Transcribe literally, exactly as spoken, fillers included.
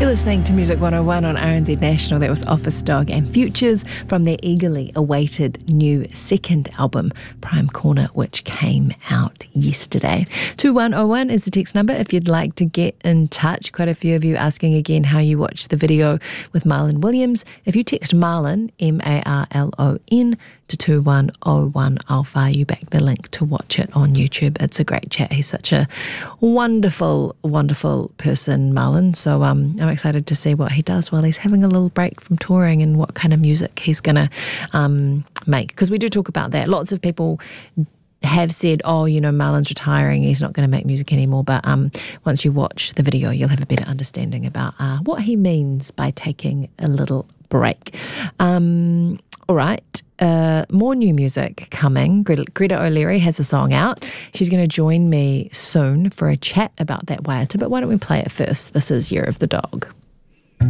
You're listening to Music one oh one on R N Z National. That was Office Dog and Futures from their eagerly awaited new second album, Prime Corner, which came out yesterday. two one oh one is the text number if you'd like to get in touch. Quite a few of you asking again how you watched the video with Marlon Williams. If you text Marlon, M A R L O N, to two one oh one, I'll fire you back the link to watch it on YouTube. It's a great chat. He's such a wonderful, wonderful person, Marlon. So um, I'm excited to see what he does while he's having a little break from touring and what kind of music he's going to um, make. Because we do talk about that. Lots of people have said, oh, you know, Marlon's retiring, he's not going to make music anymore. But um, once you watch the video, you'll have a better understanding about uh, what he means by taking a little break. Um, all right. Uh, more new music coming. Greta, Greta O'Leary has a song out. She's going to join me soon for a chat about that waiata, but why don't we play it first? This is Year of the Dog.